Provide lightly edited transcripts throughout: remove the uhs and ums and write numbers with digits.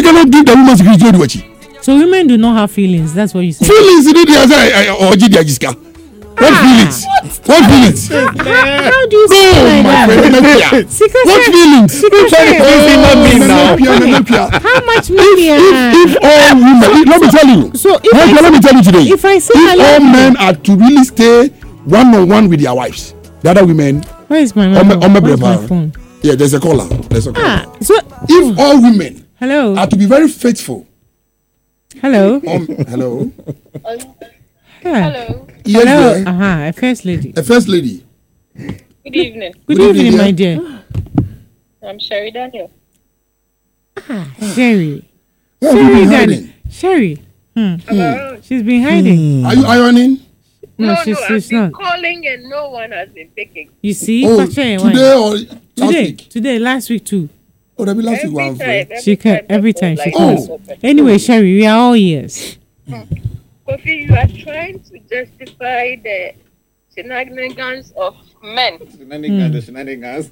cannot give the woman security. So women do not have feelings. That's what you say. Feelings, what feelings? What feelings? How do you say my friend, what feelings? How much money? If all women, let me tell you. So let me tell you today. If I say if all men are to really stay one-on-one with their wives, the other women. Where is my phone? Yeah, there's a caller. So if all women are to be very faithful. Hello. Hello. Hello. Yes, a first lady. A first lady. Good evening. Good evening, my dear. I'm Sherry Daniel. Sherry. Sherry. She's been hiding. Are you ironing? No, she's not. Calling and no one has been picking. You see? Today or last week? Today, last week too. Oh, that be last week. She can every time she calls. Anyway, Sherry, we are all ears. Kofi, you are trying to justify the shenanigans of men. Shenanigans.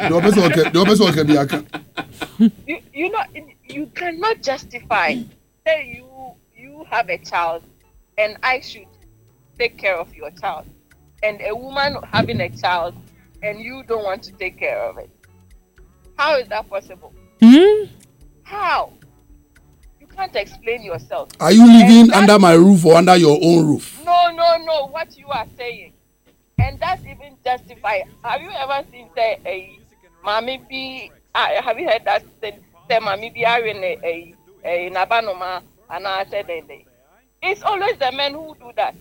You know, you cannot justify. Say you have a child, and I should take care of your child, and a woman having a child, and you don't want to take care of it. How is that possible? How? You can't explain yourself. Are you living under my roof or under your own roof? No. What you are saying, and that's even justified. Have you ever seen say a mommy be? Have you heard that say mommy be in a nabanoma and I said it's always the men who do that.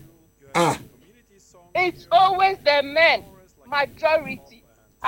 It's always the men. Majority.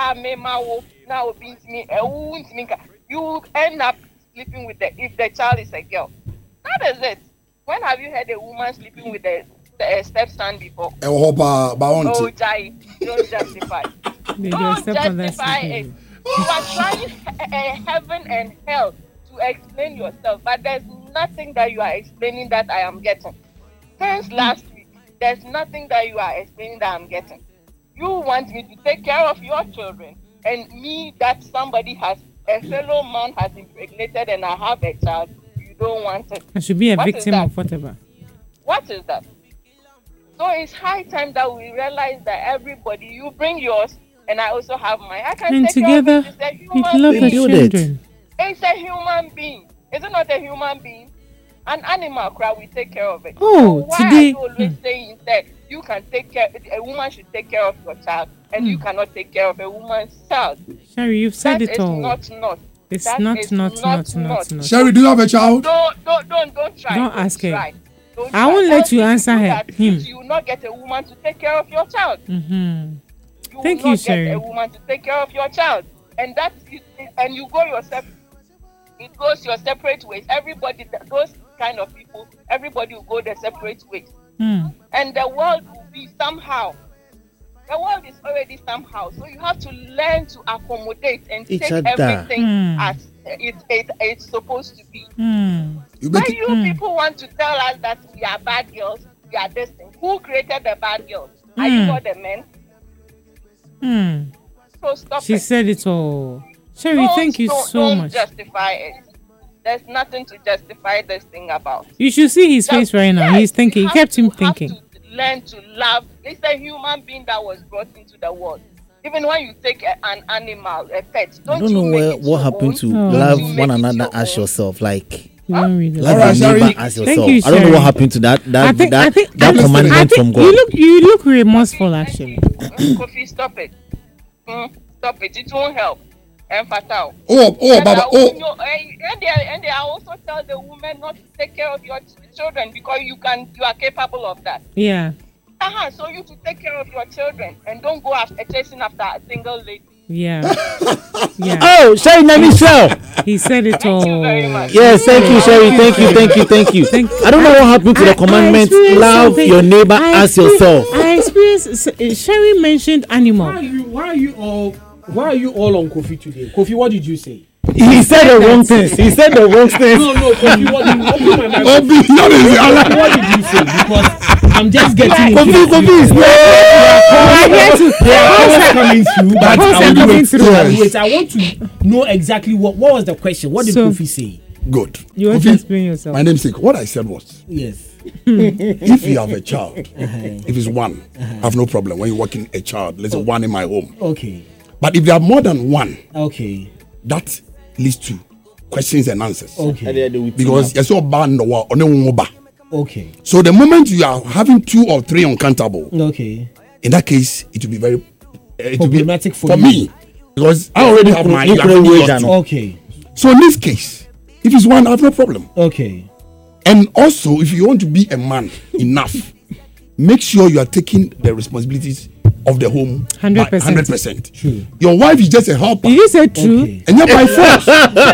You end up sleeping with if the child is a girl. That is it. When have you had a woman sleeping with a stepson before? Oh, Jai, don't justify. Don't justify it. You are trying heaven and hell to explain yourself, but there's nothing that you are explaining that I am getting. Since last week, there's nothing that you are explaining that I'm getting. You want me to take care of your children, and me that somebody has, a fellow man has impregnated and I have a child, you don't want it. I should be a victim of whatever. What is that? So it's high time that we realize that everybody, you bring yours and I also have mine. I can and take together, care of it. we love the children. It's a human being. Is it not a human being? An animal crowd, we take care of it. Oh, so why today, are you always saying that you can take care, a woman should take care of your child, and you cannot take care of a woman's child? Sherry, you've said that it all. It's not. Sherry, do you have a child? Don't try. Don't ask her. Try. I won't let you answer him. You will not get a woman to take care of your child. Thank you, Sherry. Get a woman to take care of your child, and and you go yourself. It goes your separate ways. Everybody, those kind of people, everybody will go their separate ways, and the world will be somehow. The world is already somehow, so you have to learn to accommodate and take everything as it's supposed to be. Why you people want to tell us that we are bad girls? We are this thing. Who created the bad girls? Are you not the men? So stop. She said it all. Sherry, thank you so much. Don't justify it. There's nothing to justify this thing about. You should see his face right now. He's thinking. He kept him thinking. You have to learn to love. It's a human being that was brought into the world. Even when you take an animal, a pet, I don't know what happened to love one another as yourself. Like, love your neighbor as yourself. You, I don't know what happened to that commandment from God. You look remorseful, actually. Kofi, stop it. Stop it. It won't help. Baba. And they also tell the woman not to take care of your children because you are capable of that. Yeah. So you to take care of your children and don't go chasing after a single lady. Yeah. Yeah. Oh, Sherry, let me show. He said it all. Thank you very much. Yes, thank you, Sherry. Thank you. I don't know what happened to the commandment. Love your neighbor as yourself. I experienced. Sherry mentioned animal. Why are you all on Kofi today? Kofi, what did you say? He said the wrong things. No, Kofi, what did you say? Because I'm just getting Kofi is Wait, I want to know exactly what was the question. What did Kofi say? Good. You want to explain yourself? My namesake. What I said was, Yes. if you have a child, if it's one, I have no problem. When you're working a child, let's say one in my home. Okay. But if there are more than one, Okay. that leads to questions and answers. Okay. Because you're so bad on the wall, on the mobile. Okay. So the moment you are having 2 or 3 uncountable, Okay. in that case, it will be very Problematic for you. me. Because I already have mine. You have yours too. Okay. So in this case, if it's one, I have no problem. Okay. And also, if you want to be a man enough, make sure you are taking the responsibilities of the home 100%. 100%. True. Your wife is just a helper. Did you say true? Okay. And not by force.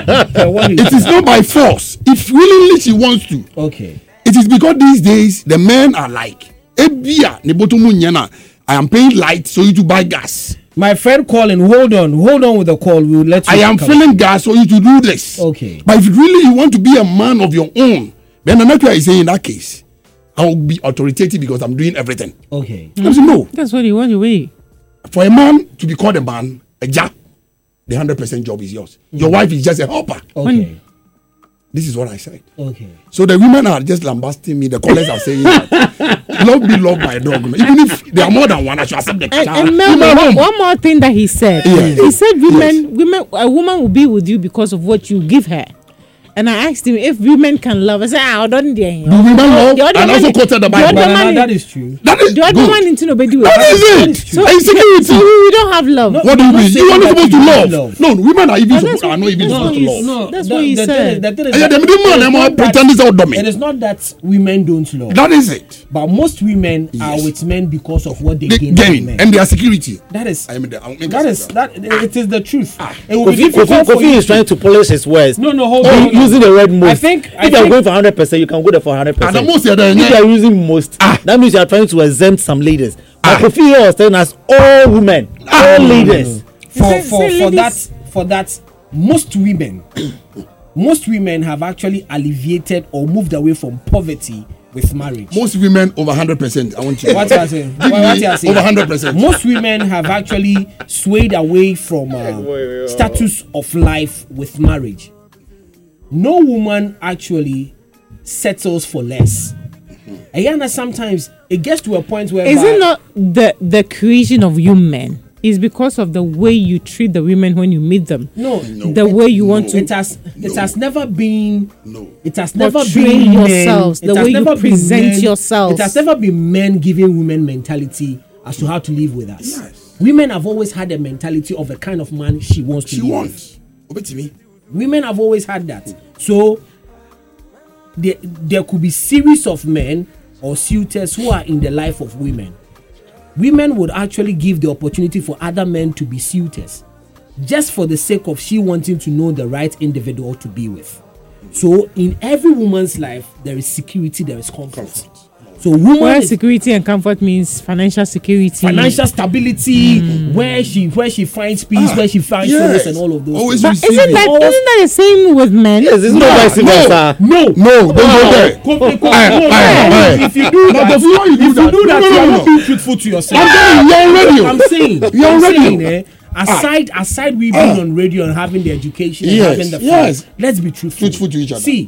It is not by force. If willingly she wants to. Okay. It is because these days the men are like, Ebia, nebotomu nyena, I am paying light so you to buy gas. My friend calling. Hold on with the call. We'll let you. I am filling gas so you to do this. Okay. But if really you want to be a man of your own, then Anakwa is saying in that case, I will be authoritative because I'm doing everything. Okay. I say no. That's what you want to be. For a man to be called a man, a job, the 100% job is yours. Your wife is just a helper. Okay. This is what I said. Okay. So the women are just lambasting me. The callers are saying that love be loved by a dog. Even if there are more than one, I should accept the child. And Melvin, one more thing that he said. Yes. He said a woman will be with you because of what you give her. And I asked him if women can love. I said, I don't dare. Do women love? And also quoted the Bible. That is true. That is the other good. one into nobody. That is it. So, Insecurity. so we don't have love. What do you mean? You are not supposed to love. No, women are even That's are not even supposed to love. No, That's what he said. The thing is Yeah, that- them are pretending to dummy. it is not that women don't love, That is it. but most women are Yes. with men because of what they They gain from gain men. and their security. That is I mean, that is that it is the truth. It will be Kofi difficult for you is trying to polish his words. No, hold on. hold on. Using the word most. I think If you are going for 100%, you can go there for 100%. And the most you're there, If you are using most, that means you are trying to exempt some ladies. But Kofi here was telling us all women, all ladies. For that, most women have actually alleviated or moved away from poverty with marriage. most women over 100%. I want you. What you are saying? What you are saying? Over 100%. Most women have actually swayed away from status of life with marriage. No woman actually settles for less. Ayana, sometimes it gets to a point where Is it not the creation of you men? It's because of the way you treat the women when you meet them. No. The way you want to. It has never been. No. It has never Portray been yourselves, men, the it has way you never been present men- yourselves. It has never been men giving women mentality as to how to live with us. Yes. Women have always had a mentality of the kind of man she wants to She live with. wants. Obey to me. Women have always had that. So there could be series of men or suitors who are in the life of women. Women would actually give the opportunity for other men to be suitors, just for the sake of she wanting to know the right individual to be with. So in every woman's life, there is security, there is comfort. So Where woman security and comfort means financial security. financial stability, where she finds peace, where she finds Yes. solace, and all of those. Always things. But isn't that the same with men? Yes, it's not vice versa. No, don't go there. If you do that, before you do that, you are no. not being truthful to yourself. You're on radio. I'm saying, You're on radio. aside we being on radio and having the education and Yes, having the fun, yes. let's be truthful. Truthful to each other. See,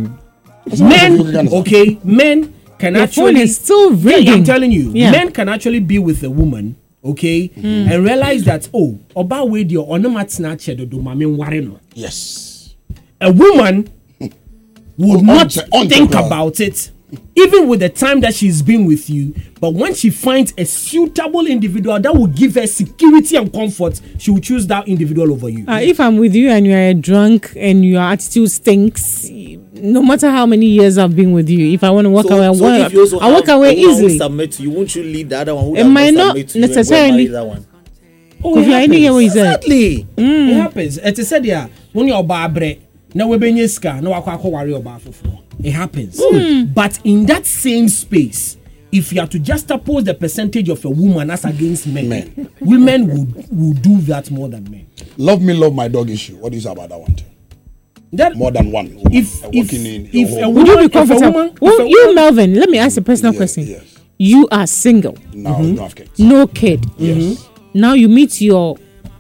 Men, men can The phone actually is still Yeah, ringing. I'm telling you, Yeah. men can actually be with a woman, okay, and realize that oba we di onomatna chedodo mame nware no. Yes. A woman would not on think the ground. about it, even with the time that she's been with you. But when she finds a suitable individual that will give her security and comfort, she will choose that individual over you. If I'm with you and you are a drunk and your attitude stinks, no matter how many years I've been with you, if I want to walk away, I walk away easily. Submit to you, won't you leave the other one who It does might not submit to you and go and necessarily- marry that one? Kofi, I didn't hear what you said. Exactly. It happens. It is said there when you're babre, now we benye ska, no akwa worry about fufuro. It happens. But in that same space, if you are to juxtapose the percentage of a woman as against men, women would do that more than men. Love me, love my dog issue. What do you say about that one? Too? That More than one. Woman working in your home. Would you be if a comfortable? woman- Well, if a you, woman- Melvin, let me ask a personal Yes, question. yes. You are single, Now you don't have kids. no kid. Yes. Now you meet your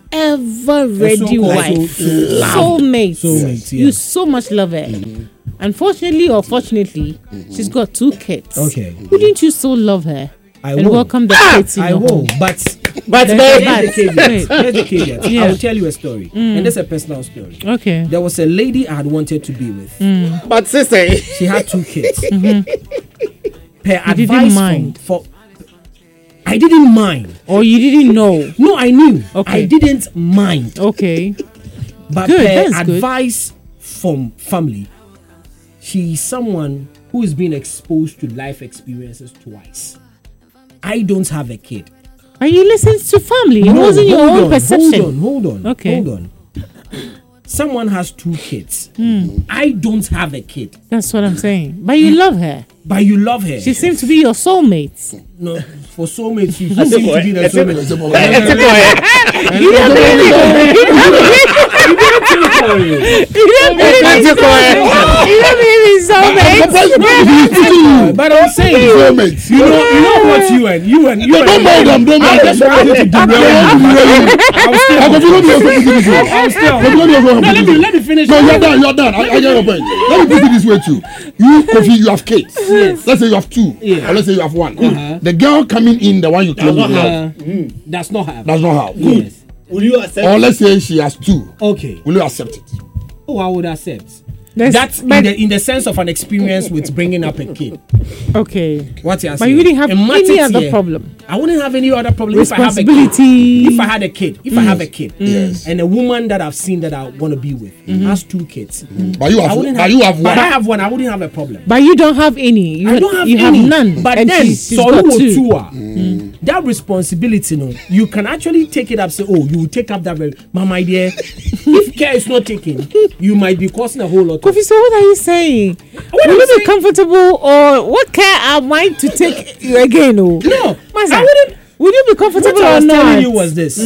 ever ready wife, soulmate. You so much love her. Unfortunately or fortunately, she's got 2 kids. Okay. Wouldn't you so love her? I and will. welcome the kids in I your will, home? but Here's here's the caveat. Yeah. I will tell you a story, and this is a personal story. Okay. There was a lady I had wanted to be with. But sister, She had 2 kids. Her You advice didn't mind. I didn't mind. Or you didn't know? No, I knew. Okay. I didn't mind. Okay. But Good, her that's good. advice from family, she is someone who is being exposed to life experiences twice. I don't have a kid. Are you listening to family? It wasn't your own perception. Hold on. Okay. Hold on. Someone has 2 kids. I don't have a kid. That's what I'm saying. But you love her. But you love her. She seems to be your soulmate. No, for soulmates, you seem to be the soulmate. You don't believe in soulmates. But I'm saying, Soulmates. you know what you and Don't mind them. Don't mind them. just wanted to derail you. Let me finish. No, you're done. You're done. I get your point. Let me put it this way too. You, Kofi, you have kids. Yes. Let's say you have 2, Yeah. or let's say you have 1. The girl coming in, the one you claim you love, That's not how. that's not how. Good. Yes. will you accept? Or let's say she has 2. Okay. Will you accept it? Oh, I would accept. That's- That's but- in the sense of an experience with bringing up a kid. Okay. What you are But saying? you didn't have In my any tits other here, problem. I wouldn't have any other problem if I have a kid. Responsibility. If I had a kid, if I have a kid, Yes. and a woman that I've seen that I want to be with has 2 kids, But you I have, wouldn't but you have But I 1. have one. I wouldn't have a problem. But you don't have any. I don't have you any. have none. But and then, she's so got who 2. that responsibility, no, you can actually take it up. Say, oh, you will take up that. My dear, if care is not taken, you might be causing a whole lot. Of, Kofi, so what are you saying? What Will I'm you be saying- comfortable or what care am I to take you again? Oh? No, Master, I wouldn't. Will you be comfortable What I or was not? telling you was this: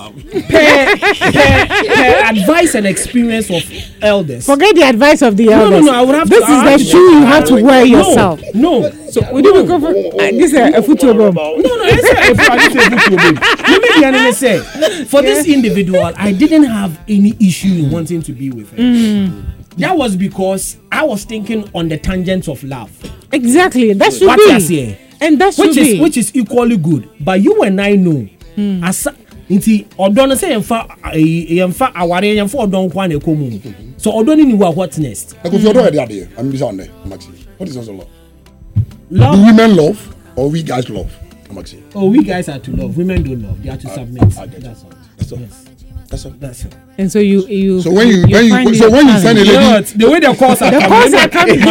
per advice and experience of elders. Forget the advice of the elders. No, I would have this to. I is have the to- shoe you have to wear No, yourself. No. So would you be comfortable? This is a photo bomb. No, it's not if I just able to obey. Let me be honest, say, for this individual, I didn't have any issue in wanting to be with her. That was because I was thinking on the tangent of love. Exactly. That should What I be. say? And that should be. Which is equally good. But you and I know. Asa nti odo no say yemfa aware yemfa odo nkwa na ekomu. So odo ni wa what next? I could feel already there. I'm busy on there. Maxi. What is also love? Do Love. women love or we guys love? Maxi. Oh, we guys are to love. Women don't love. They are to submit. I get That's all. That's all. Yes. That's all. That's all. And so you. So when you find so your when you talent. send a lady, The way the calls are The calls are coming.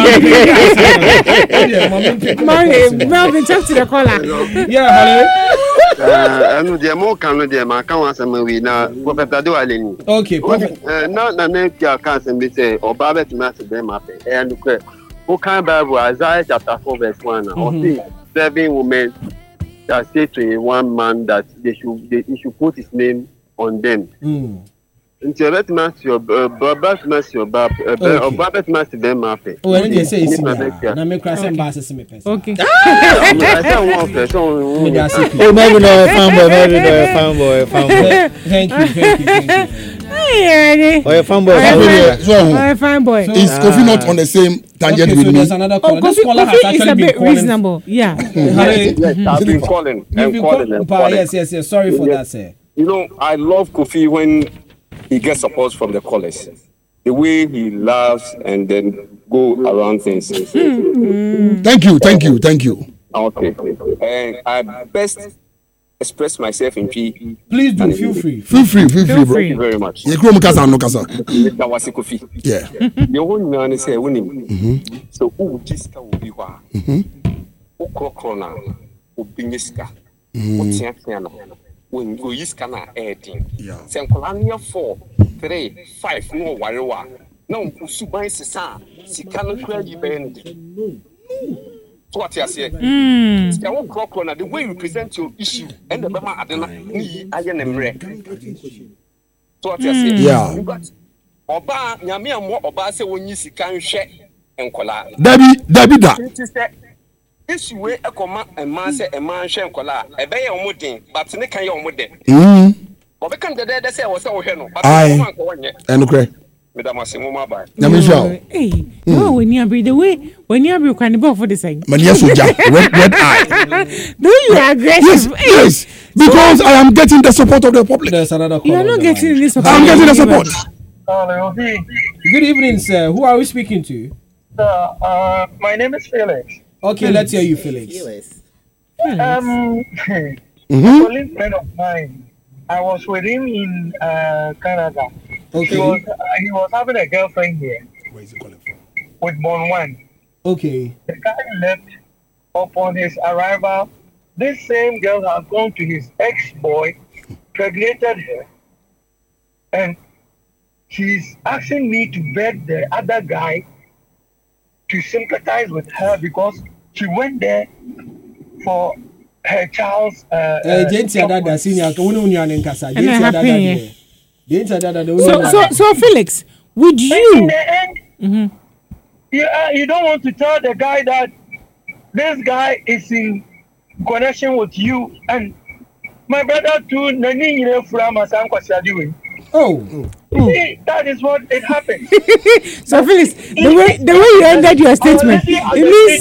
coming. Melvin, talk to the caller. Yeah, ɛno deɛ moka no deɛ maka ho asɛm awi na prɔfɛsa de wale ni hello. Okay, perfect. na pia ka asɛm bi sɛ ɔbaa bɛtumi ase bɛrima apɛ ɛyɛ nokorɛ wokan bible Isaiah chapter 4 verse 1 a ɔse 7 women that say to one man that he should put his name on them nti ɔbɛtumi ase ɔbaa bɛtumi ase ɔbaa bɛtumi ase bɛrima apɛ Oh, and then say it's Nipa me. bɛtia. Na me crash and bass is me person. Okay. ɛsɛ wo ɔfɛ sɛ Me dey ask you. Oh, maybe no, fanboy, maybe no, fanboy. Thank you. Hey, Oh, a fanboy. so oh, fine boy. is Kofi not on the same tangent Okay, with so me? there's another caller. Oh, This Kofi, caller has Kofi is actually a been bit calling. reasonable. Yeah. Yes, I've been calling and calling. Yes. Sorry for that, sir. You know, I love Kofi when he gets support from the callers. The way he laughs and then go around things. Thank you. Okay. And I best express myself in P. Please do feel free. Feel free, bro. Thank you very much. You come kasa no kasa. Mr. Wasi Kofi. Yeah. The one man say winning. So who just will be wa. O krokona, o bingiska, o tiana. When you use kana editing. Yeah. Senkolania 4, 3, 5 no warewa. No usuban sisa. Sikano kura yibend. So what you say? The one crocona, the way you present your issue and the Bama Adena ni ayenemre. So what you say? Yeah. Oba nyame amwo oba se wonyi sika nhwe enkola. Dabi da. It is that issue we ekoma ema se ema nhwe enkola. Ebe ye omuden, but ne kan ye omuden. Obekan de say was so no. Aye. And okay. Madam Simoma ba. Nyamisha. Hey, no, when you be the way when you be kind of for the same. Mania Soja, red eye. Do you aggressive? Yes, because I am getting the support of the public. There's another call. You are not getting this support. I'm getting the support. Good evening, sir. Who are we speaking to? My name is Felix. Okay, let's hear you, Felix. A friend of mine. I was with him in Canada. Okay. He was having a girlfriend here. Where is he calling from? With Bon One. Okay. The guy left. Upon his arrival, this same girl has gone to his ex-boy, impregnated her, and she's asking me to beg the other guy to sympathize with her because she went there for her child's So Felix, would you in the end, you don't want to tell the guy that this guy is in connection with you, and my brother too. Oh. See, that is what it happened. So Felix, the way you ended your statement, it means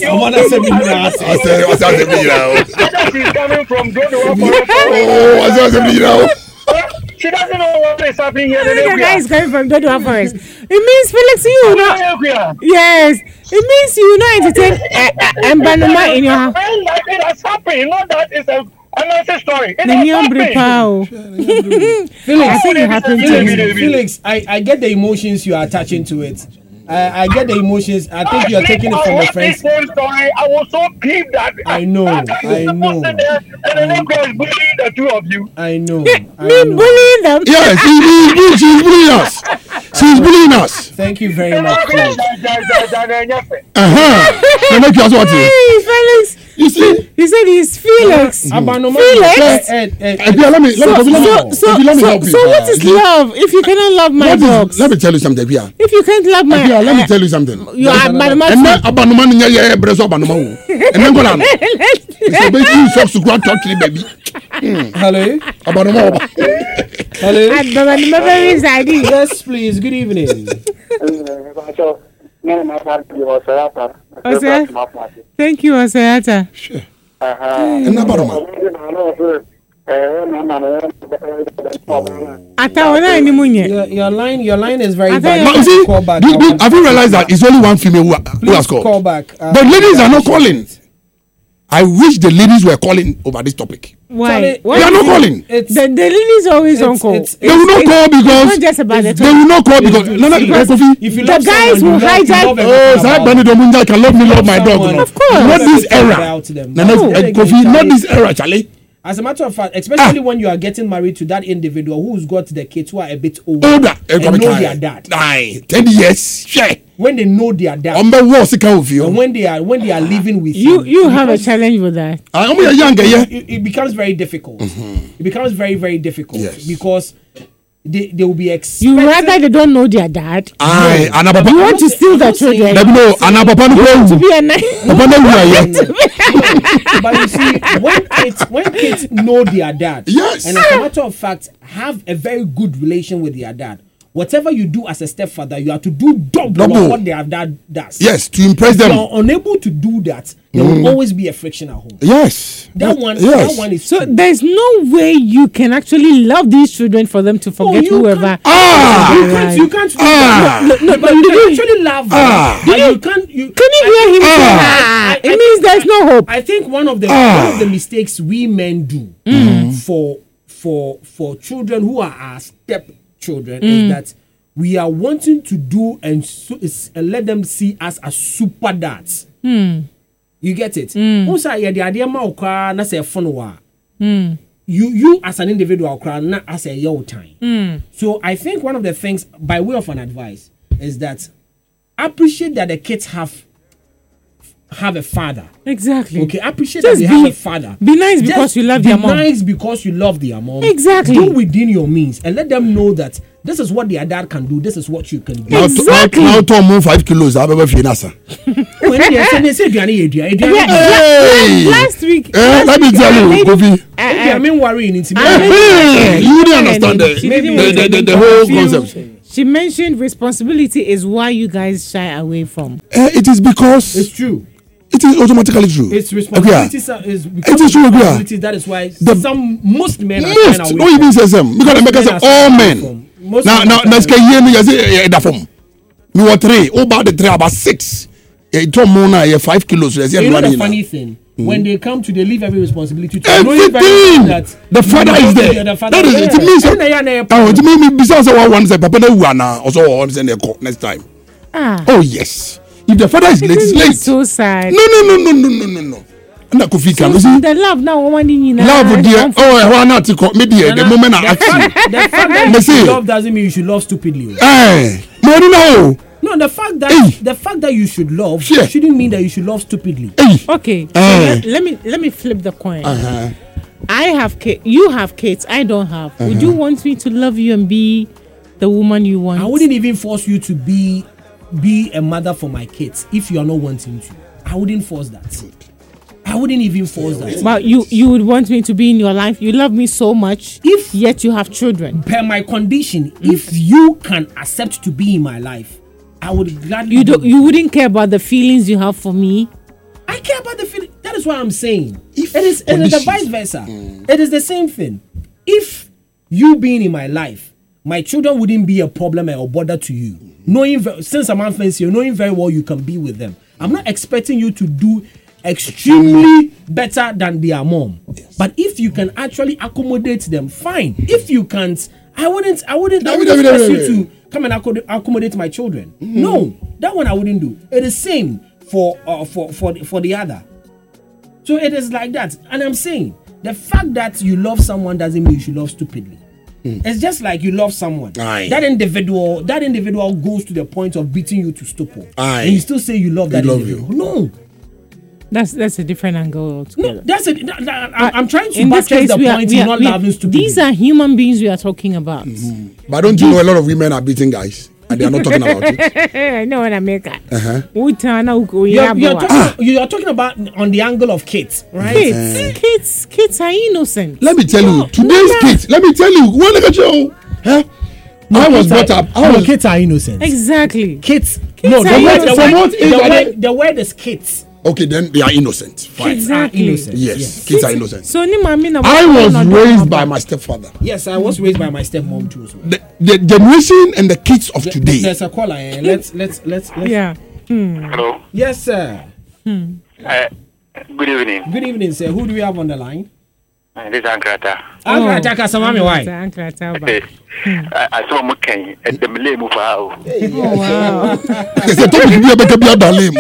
She's coming from she doesn't know what is happening here. the guy is coming from Dodua Forest. It means Felix, you know. Yes, it means you know entertain Mbanuma in your house. It has happened. Not that it's another story. It has Felix, I think it happened to you. Felix, I get the emotions you are attaching to it. I get the emotions. I think you are taking it from a friend's. Same story. I was so peeved that I know. And the name was bullying the two of you. I know. Bullying them. Yes, she's bullying us. She's bullying us. Thank you very much, Felix. Hey, Felix. You see? He said he's Felix. Let me help you. So what is love if you cannot love my dogs? Let me tell you something, Pia. If you can't love my Let me tell you something. You are Abanuma. Hello. Hello. Yes, please. Good evening. Thank you, Osayata. Sure. Your line is very bad. Call back. Have you realized that it's only one female who has called? Call back. The ladies are not calling. I wish the ladies were calling over this topic. Why? They are not calling. The ladies always on call. They will not call because not just about the they will not call because if you the guys will hijack. Munja can love me, love my dog. Of course. Not this era. Kofi, not this era, Charlie. As a matter of fact, especially when you are getting married to that individual who's got the kids who are a bit older and know their dad. 10 years. Sure. When they know their dad. And when they are living with you have a challenge with that. It becomes very difficult. It becomes very, very difficult because they will be expecting. You rather they don't know their dad. You want to steal their children. To be a nice. But you see, when kids know their dad, and as a matter of fact, have a very good relation with their dad, whatever you do as a stepfather, you have to do double of what their dad does. Yes, to impress them. If you are unable to do that, there will always be a friction at home. Yes. That one is so true. There's no way you can actually love these children for them to forget whoever. You can't. No, but you actually love them. You can't. Can you hear him say it means there's no hope. I think one of the mistakes we men do for children who are our stepchildren is that we are wanting to do and let them see us as super dads. You get it? Also, you as an individual, not as a your time. So I think one of the things, by way of an advice, is that appreciate that the kids have a father. Exactly. Okay, appreciate that they have a father. Be nice because you love their mom. Be nice because you love their mom. Exactly. Do within your means and let them know that this is what their dad can do. This is what you can do. Exactly. Now to move 5 kilos. I have Last week. Let me tell you, Kofi. I mean, worrying. You didn't understand the whole concept. She mentioned responsibility is why you guys shy away from. It is because it's true. It is automatically true. It's responsibility. It is true. That is why most men are most. No, even say some because America say all men. Now, let's get here. Me say that from. Me were 3. About the 3, about 6. It's more 5 kilos. You know the funny thing. When they come to, they leave every responsibility to everything. The father is there. That is it. Means it means besides one say papa na wana also one say next time. Oh yes. If the father is late, it's late. So sad. No. And the love now woman in love dear. Oh, why not to me dear? The moment I ask you. The fact that love doesn't mean you should love stupidly. No. No, the fact that you should love shouldn't mean that you should love stupidly. Okay, so let me flip the coin. I have kids. You have kids. I don't have. Would you want me to love you and be the woman you want? I wouldn't even force you to be a mother for my kids if you are not wanting to. I wouldn't force that. I wouldn't even force that. But you would want me to be in your life. You love me so much. Yet you have children. Per my condition, if you can accept to be in my life, I would gladly. You wouldn't care about the feelings you have for me. I care about the feeling. That is what I'm saying. It is the vice versa. It is the same thing. If you being in my life, my children wouldn't be a problem or bother to you. Since I'm fancy, knowing very well you can be with them. I'm not expecting you to do extremely better than their mom. Yes. But if you can actually accommodate them, fine. If you can't, I wouldn't expect you to come and accommodate my children. No, that one I wouldn't do. It is same for the other. So it is like that. And I'm saying the fact that you love someone doesn't mean you should love stupidly. It's just like you love someone. Aye. That individual goes to the point of beating you to stupor. And you still say you love that individual. No. That's a different angle altogether. No, I'm trying to buttress the point in not loving stupidity. These are human beings we are talking about. But don't you know a lot of women are beating guys? And they are not talking about it. I know in America. You are talking about on the angle of kids, right? Kids are innocent. Let me tell you, today's kids. Let me tell you, one look at you. I was brought up. Kids are innocent. Exactly. Kids. No, the word is kids. Okay, then they are innocent. Fine. Exactly. Innocent. Yes, kids are innocent. So I was raised by my stepfather. Yes, I was raised by my stepmom too. The generation and the kids of today. There's a caller. Let's. Yeah. Hello. Yes, sir. Good evening. Good evening, sir. Who do we have on the line? This is Ankrata. Ankrata, Kasamami, why? I saw Mukan at the Malay move out. Wow. There's a topic here about the other limb.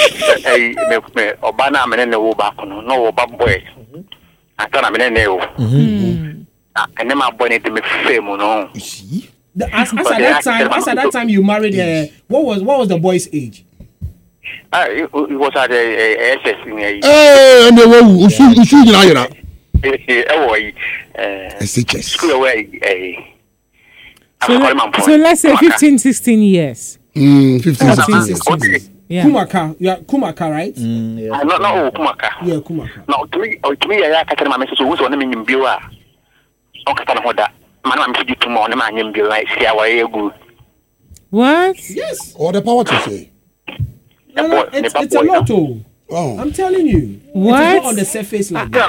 Obana men no back no boy. I thought I'm in a and then my boy need to make fame, no. You see? As at that time you married, what was the boy's age? It was at a SS in a and the one school away. So let's say 15, 16 years. 15, 16. Yeah. Kumaka, you are Kumaka, right? Yeah. No, Kumaka. Yeah, Kumaka. No, to me, I can't tell my message. Who's on the minimum bill? Okay, that. Man, I'm to more than my name bill. I see how I good. What? Yes. Or the power to say. No, it's a lotto. Oh. I'm telling you. What? It's not on the surface like that.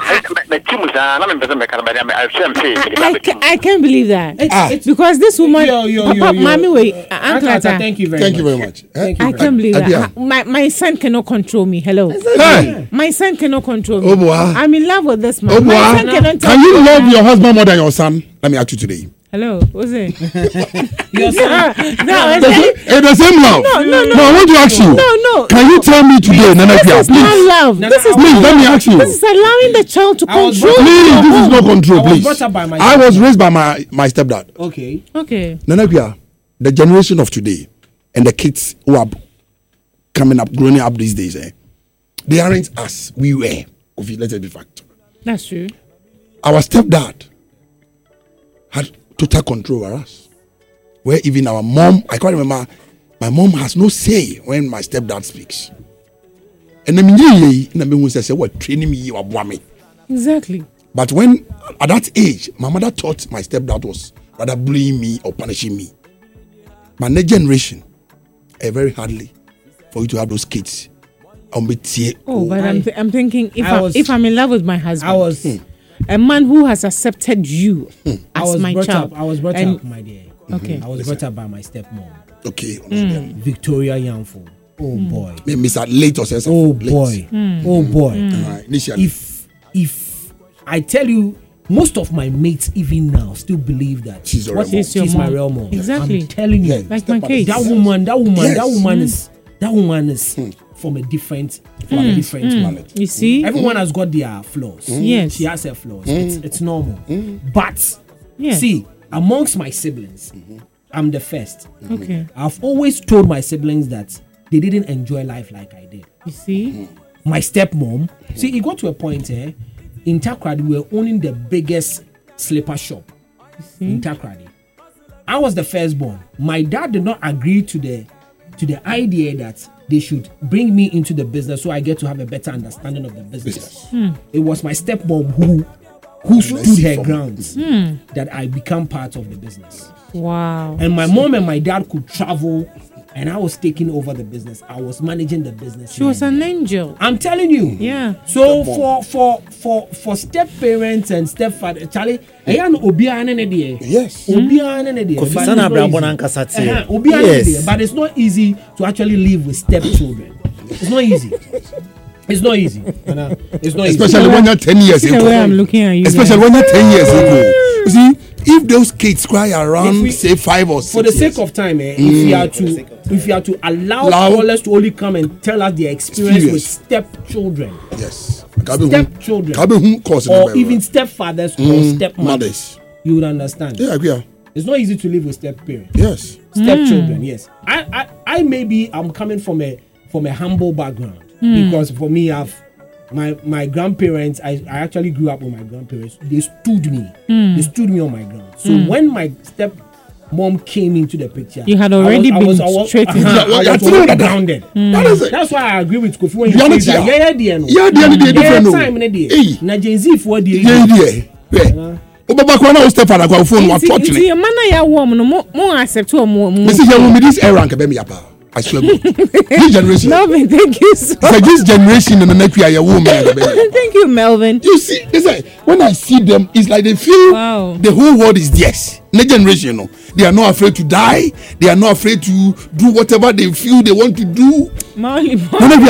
I can't believe that. It's because this woman, Mommy, wait, thank you very much. I can't believe that. My son cannot control me. Hello. Hey. My son cannot control me. Oh, boy. I'm in love with this man. Oh, boy. My son cannot Can you love your husband more than your son? Let me ask you today. Hello, what's it? Your son? The same love. No, I want to ask you. No. Can you tell me today, Nana Pia, please? This is not love. Please, let me ask you. This is allowing the child to control. Please, this is not control, please. I was raised by my stepdad. Okay. Nana Pia, the generation of today and the kids who are coming up, growing up these days, they aren't us. We were. Let it be fact. That's true. Our stepdad had total control over us. Where even our mom, I can't remember, my mom has no say when my stepdad speaks. And I'm what training me or me. Exactly. But when at that age, my mother thought my stepdad was rather bullying me or punishing me. My next generation, very hardly for you to have those kids. But I'm thinking if I'm in love with my husband, I was a man who has accepted you as my child. I was brought up, my dear. Okay. I was brought up by my stepmom. Okay. Victoria Yanfo. Oh boy. Mr. Late or something. Oh boy. Oh boy. If I tell you, most of my mates even now still believe that she's my real mom. Exactly. I'm telling you, like my case. That woman is from a different planet. You see, everyone has got their flaws. Yes, she has her flaws. It's normal. But see, amongst my siblings, I'm the first. Okay. I've always told my siblings that they didn't enjoy life like I did. You see, my stepmom. See, it got to a point in Takoradi, we were owning the biggest slipper shop in Takoradi. I was the firstborn. My dad did not agree to the idea that they should bring me into the business so I get to have a better understanding of the business. It was my stepmom who stood her grounds that I become part of the business. Wow. And my mom and my dad could travel, and I was taking over the business. I was managing the business. She was an angel. I'm telling you. Yeah. So for step parents and stepfather, Charlie, yes. But it's not easy to actually live with stepchildren. It's not easy. It's not easy. It's not easy. Especially when you're 10 years ago. I'm looking at you. Especially when you're 10 years ago. You see, if those kids cry around, say 5 or 6 for the sake of time, if you are to allow callers to only come and tell us their experience with stepchildren. Yes. Stepchildren. Or even stepfathers or stepmothers. You would understand. Yeah, I agree. It's not easy to live with step-parents. Yes. Stepchildren, yes. I maybe I'm coming from a humble background. Because for me, my grandparents, I actually grew up with my grandparents. They stood me. They stood me on my ground. So when my stepmom came into the picture, you had already been straight in. I was grounded. That's why I agree with Kofi when you say that. I swear this generation. Melvin, thank you so much. This generation and the next year, woman. Thank you, Melvin. You see, it's like, when I see them, it's like they feel the whole world is theirs. Next generation, they are not afraid to die. They are not afraid to do whatever they feel they want to do. Mauli, they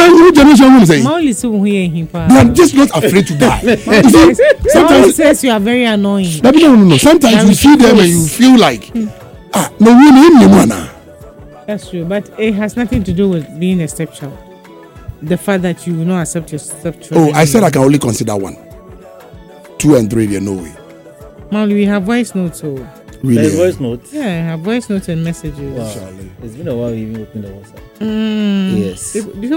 are just not afraid to die. Sometimes says you are very annoying. No. Sometimes you see them and you feel like, That's true, but it has nothing to do with being a stepchild. The fact that you will not accept your stepchild. I said I can only consider 1. 2 and 3, there's no way. Molly, we have voice notes. Really? There's voice notes? Yeah, I have voice notes and messages. Wow. It's been a while you even opened the WhatsApp. Yes.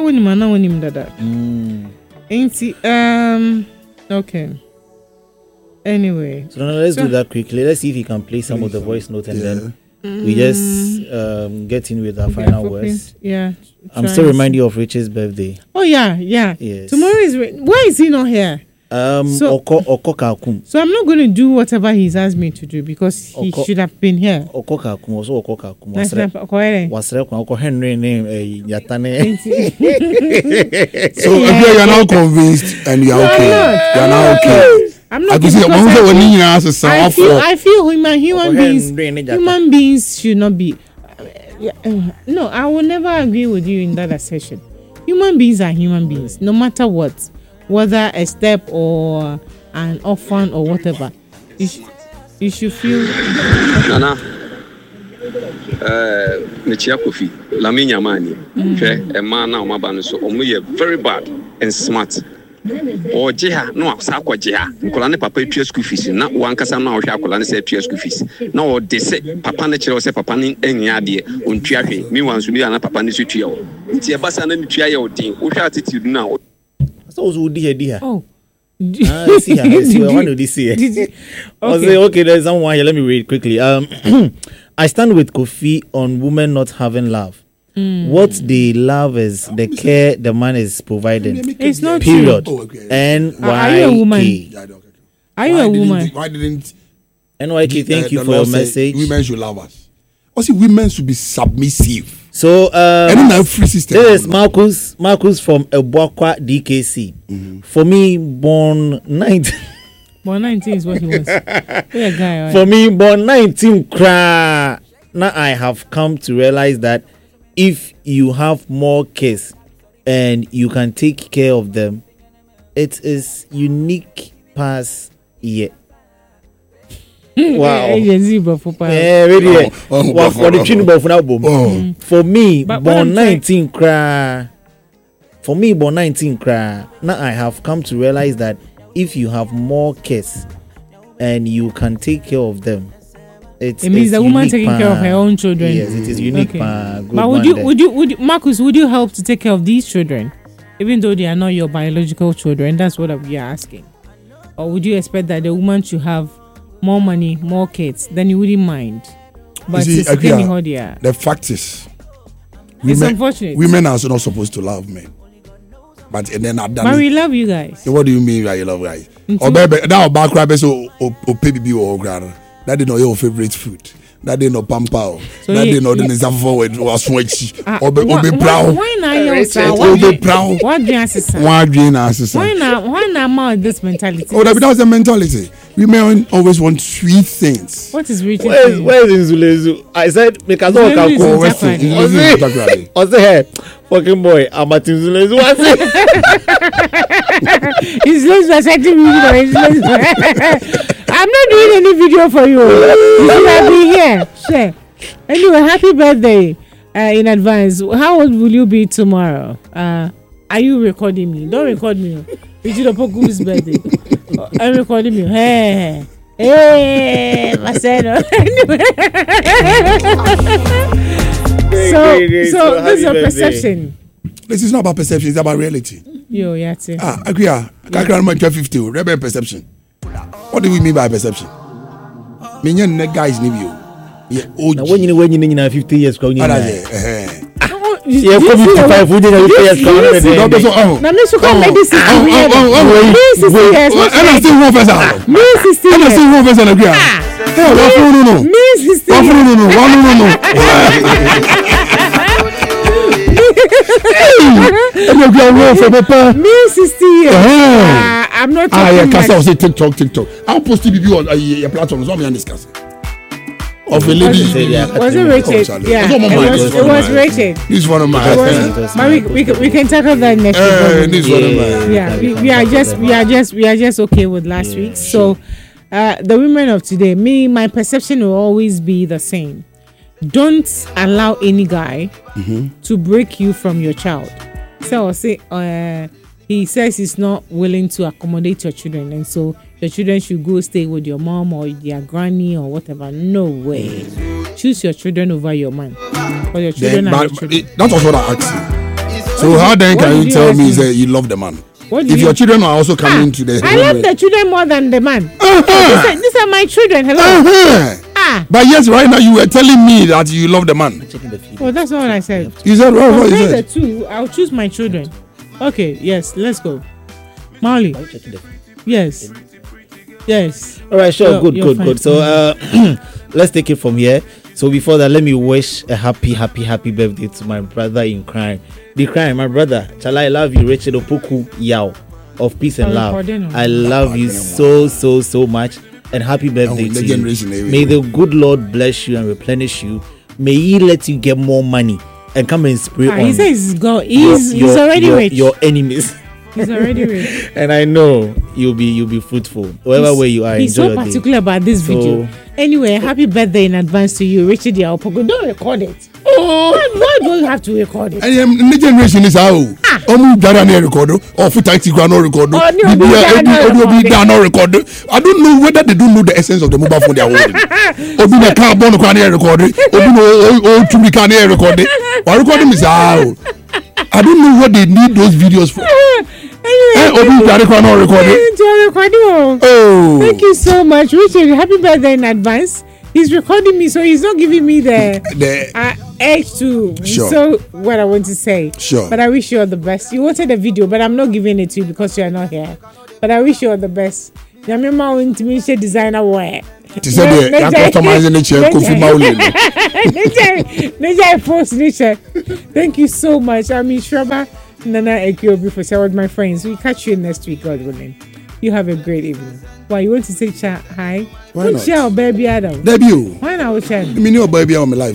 Okay. Anyway. So now let's do that quickly. Let's see if you can play some of the voice notes and then we just get in with our final words. Yeah. I'm still reminding you of Richard's birthday. Oh yeah. Yes. Tomorrow is why is he not here? So I'm not going to do whatever he's asked me to do because he should have been here. So if you're now convinced and you're okay, you're now okay. I'm not. I feel human beings should not be. No, I will never agree with you in that assertion. Human beings are human beings, no matter what, whether a step or an orphan or whatever. You should feel. Nana, Nichia Kofi, Laminya Mani, a man now, my banner, so only very bad and smart. Or Jiha, no, Sakwa Jiha, Colane Papa Pure School Fees, not one Casana or Shakolani say Pure School Fees. No, they say Papa Nature say Papa in any idea, on Triahe, me once to be an Papa Nitrio. Tia Bassan and Trio team, which attitude now. So, dear. Oh. See, what do this here? Okay, there's someone here. Let me read quickly. I stand with Kofi on women not having love. What they love is the care the man is providing. It's not period. true. NYK. Are you a woman? Are you a woman? Why didn't NYK, thank you for your message. Women should love us. Also, women should be submissive. So, free system. This is Marcus from Ebuakwa DKC. For me, born 19. Born 19 is what he wants. A guy, right? For me, born 19, now I have come to realize that if you have more kids and you can take care of them, it is unique past year. Wow. For me, born 19 cry. For me, born 19 cry. Now I have come to realize that if you have more kids and you can take care of them, it means the woman taking care of her own children. Yes, it is unique. Okay. But would you, Marcus? Would you help to take care of these children, even though they are not your biological children? That's what we are asking. Or would you expect that the woman should have more money, more kids, then you wouldn't mind? But see, the fact is, it's unfortunate. Women are not supposed to love men. But then but we love you guys. So what do you mean by you love guys? Or baby, now background so baby or grand. That is not your favorite food. That is not pampa. So that is not the name forward or switch. Or be proud. Why not you be proud. What do you answer? Why not more this mentality? Oh, that's the mentality. Women always want sweet things. What is rich? Where is Nzulezu? I said because I was there. Fucking boy, I'm at Nzulezu. What's it? I'm not doing any video for you. You should have been here. Sure. Anyway, happy birthday in advance. How old will you be tomorrow? Are you recording me? Don't record me. Richard Opoku's birthday. I'm recording you. Hey, Marcelo. So this is your perception. This is not about perception. It's about reality. Yo, yeah. Agree. I can't remember 50. Rebel perception. What do we mean by perception? Minion guys need you. Yeah, when you 50 years ago, you yeah, come to 5 years ago. Now, Miss Sukan made this. And I still one person. And I still one person agree. No. Me 60 years. I'm not talking about TikTok. I'll post it on your platform. So I'm discussing. Of a lady. Was it Richard? Yeah. It was Richard. This is one of my. We can tackle that next week. This is one of my. Yeah, we are just okay with last week. So, the women of today, my perception will always be the same. Don't allow any guy to break you from your child. So I'll say, he says he's not willing to accommodate your children, and so your children should go stay with your mom or their granny or whatever. No way. Choose your children over your man. Or your children are your children. That was what I asked you. So how then can you tell me that you love the man? If your children are also coming to the I love the children more than the man. These are my children. Hello. But yes, right now you were telling me that you love the man. Well, that's not what I said. You said what you the said? two, I'll choose my children. Okay, yes, let's go. Marley. Yes. All right, sure. Good. So let's take it from here. So before that, let me wish a happy birthday to my brother in crime. My brother. Chala, I love you, Richard Opoku Yao of Peace and Love. I love you so much. And happy birthday to you. May the good Lord bless you and replenish you. May He let you get more money and come and spray on. He says he's already rich. Your enemies. He's already rich. And I know you'll be fruitful. Wherever way you are, he's enjoy so particular about this video. Anyway, happy birthday in advance to you, Richard Opoku. Don't record it. Why do you have to record it? The generation is how. Record or Futanti Grano record. I don't know whether they don't know the essence of the mobile phone they are holding. Obi the carbon can record it. Obi to be can record it. Or recording is how. I don't know what they need those videos for. Thank you so much, Richard. Happy birthday in advance. He's recording me, so he's not giving me the age to Sure. so what I want to say. Sure. But I wish you all the best. You wanted a video, but I'm not giving it to you because you are not here. But I wish you all the best. Yamima went to me designer wear. It is a customizing the chair, Kofi Maulin. Thank you so much. I'm Shraba Nana Ekiobi for with my friends. We catch you next week, God willing. You have a great evening. Why you want to say hi? Why not? Share baby Adam. Debut. Why not? I mean, your baby on my life.